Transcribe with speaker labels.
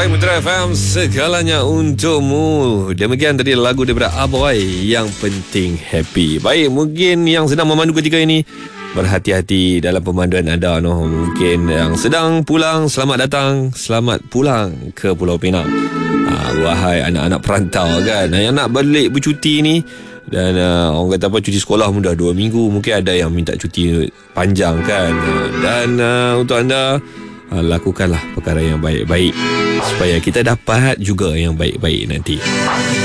Speaker 1: Roy Mitra FM, segalanya untukmu. Demikian tadi lagu daripada Aboy, Yang Penting Happy. Baik, mungkin yang sedang memandu ketika ini, berhati-hati dalam pemanduan anda. Mungkin yang sedang pulang, selamat datang, selamat pulang ke Pulau Pinang. Wahai anak-anak perantau kan, yang nak balik bercuti ni, dan orang kata apa, cuti sekolah pun dah 2 minggu. Mungkin ada yang minta cuti panjang kan. Dan untuk anda, lakukanlah perkara yang baik-baik supaya kita dapat juga yang baik-baik nanti.